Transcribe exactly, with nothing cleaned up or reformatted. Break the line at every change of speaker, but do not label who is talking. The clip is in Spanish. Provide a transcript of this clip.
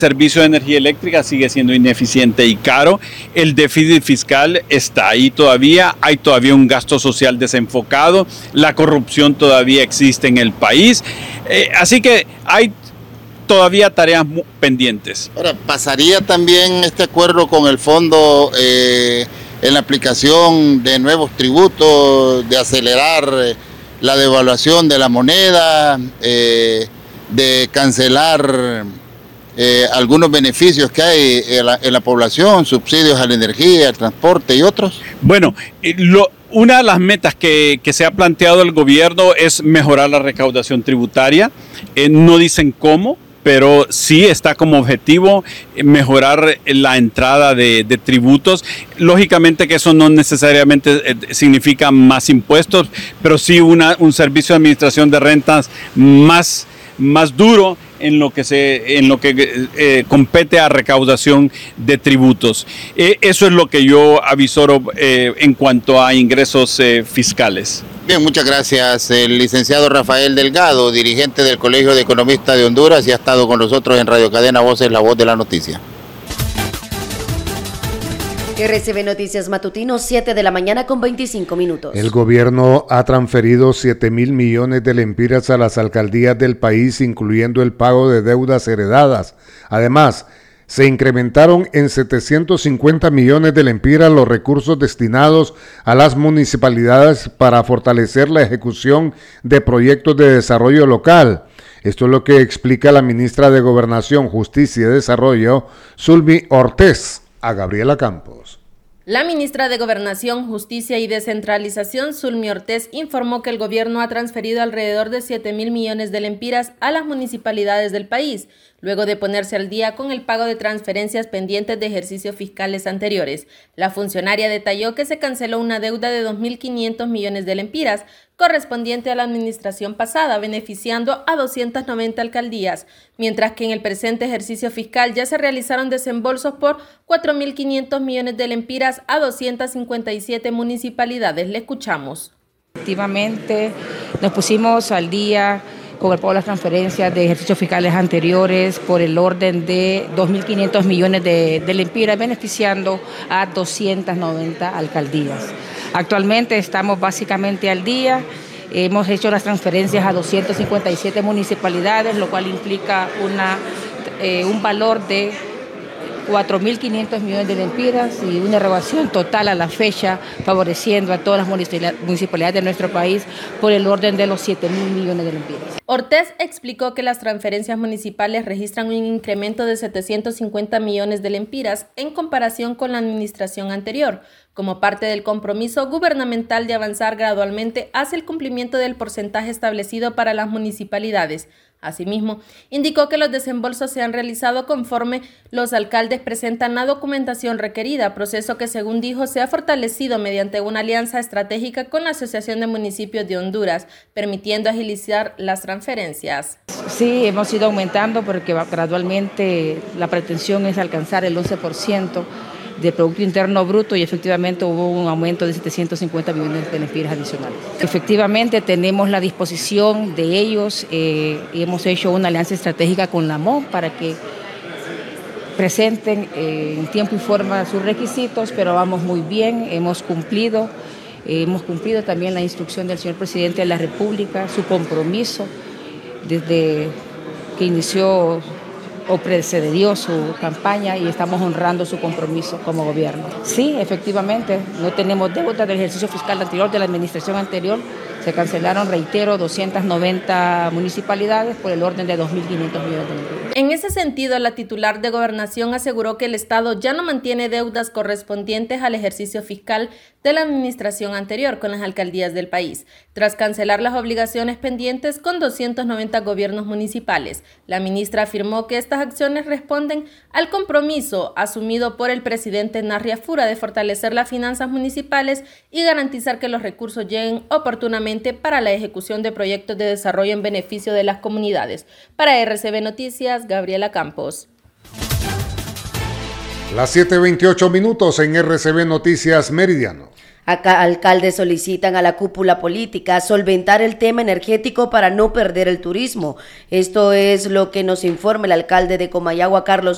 servicio de energía eléctrica sigue siendo ineficiente y caro, el déficit fiscal está ahí todavía, hay todavía un gasto social desenfocado, la corrupción todavía existe en el país, eh, así que hay todavía tareas pendientes.
Ahora, ¿pasaría también este acuerdo con el fondo eh, en la aplicación de nuevos tributos, de acelerar eh, la devaluación de la moneda, eh, de cancelar Eh, algunos beneficios que hay en la, en la población, subsidios a la energía, al transporte y otros?
Bueno, lo, una de las metas que, que se ha planteado el gobierno es mejorar la recaudación tributaria. Eh, no dicen cómo, pero sí está como objetivo mejorar la entrada de, de tributos. Lógicamente que eso no necesariamente significa más impuestos, pero sí una, un servicio de administración de rentas más, más duro en lo que se en lo que eh, compete a recaudación de tributos. Eh, eso es lo que yo avisoro eh, en cuanto a ingresos eh, fiscales.
Bien, muchas gracias. El licenciado Rafael Delgado, dirigente del Colegio de Economistas de Honduras, y ha estado con nosotros en Radio Cadena Voces, la voz de la noticia.
R C B Noticias Matutino, siete de la mañana con veinticinco minutos.
El gobierno ha transferido siete mil millones de lempiras a las alcaldías del país, incluyendo el pago de deudas heredadas. Además, se incrementaron en setecientos cincuenta millones de lempiras los recursos destinados a las municipalidades para fortalecer la ejecución de proyectos de desarrollo local. Esto es lo que explica la ministra de Gobernación, Justicia y Desarrollo, Zulmi Ortiz, a Gabriela Campos.
La ministra de Gobernación, Justicia y Descentralización, Zulmi Ortiz, informó que el gobierno ha transferido alrededor de siete mil millones de lempiras a las municipalidades del país, luego de ponerse al día con el pago de transferencias pendientes de ejercicios fiscales anteriores. La funcionaria detalló que se canceló una deuda de dos mil quinientos millones de lempiras, correspondiente a la administración pasada, beneficiando a doscientas noventa alcaldías, mientras que en el presente ejercicio fiscal ya se realizaron desembolsos por cuatro mil quinientos millones de lempiras a doscientas cincuenta y siete municipalidades. Le escuchamos.
Efectivamente, nos pusimos al día con el pago de las transferencias de ejercicios fiscales anteriores por el orden de dos mil quinientos millones de, de lempiras, beneficiando a doscientas noventa alcaldías. Actualmente estamos básicamente al día, hemos hecho las transferencias a doscientas cincuenta y siete municipalidades, lo cual implica una, eh, un valor de cuatro mil quinientos millones de lempiras y una erogación total a la fecha, favoreciendo a todas las municipalidades de nuestro país por el orden de los siete mil millones de lempiras.
Ortiz explicó que las transferencias municipales registran un incremento de setecientos cincuenta millones de lempiras en comparación con la administración anterior, como parte del compromiso gubernamental de avanzar gradualmente hacia el cumplimiento del porcentaje establecido para las municipalidades. Asimismo, indicó que los desembolsos se han realizado conforme los alcaldes presentan la documentación requerida, proceso que, según dijo, se ha fortalecido mediante una alianza estratégica con la Asociación de Municipios de Honduras, permitiendo agilizar las transferencias.
Sí, hemos ido aumentando porque gradualmente la pretensión es alcanzar el once por ciento de Producto Interno Bruto y efectivamente hubo un aumento de setecientos cincuenta millones de lempiras adicionales. Efectivamente tenemos la disposición de ellos eh, y hemos hecho una alianza estratégica con la M O para que presenten eh, en tiempo y forma sus requisitos, pero vamos muy bien, hemos cumplido, eh, hemos cumplido también la instrucción del señor presidente de la República, su compromiso desde que inició o precedió su campaña y estamos honrando su compromiso como gobierno. Sí, efectivamente, no tenemos deuda del ejercicio fiscal anterior, de la administración anterior. Se cancelaron, reitero, doscientas noventa municipalidades por el orden de dos mil quinientos millones de lempiras.
En ese sentido, la titular de Gobernación aseguró que el Estado ya no mantiene deudas correspondientes al ejercicio fiscal de la administración anterior con las alcaldías del país, tras cancelar las obligaciones pendientes con doscientos noventa gobiernos municipales. La ministra afirmó que estas acciones responden al compromiso asumido por el presidente Narria Fura de fortalecer las finanzas municipales y garantizar que los recursos lleguen oportunamente para la ejecución de proyectos de desarrollo en beneficio de las comunidades. Para R C B Noticias, Gabriela Campos.
Las siete veintiocho minutos en R C B Noticias Meridiano.
Acá alcaldes solicitan a la cúpula política solventar el tema energético para no perder el turismo. Esto es lo que nos informa el alcalde de Comayagua, Carlos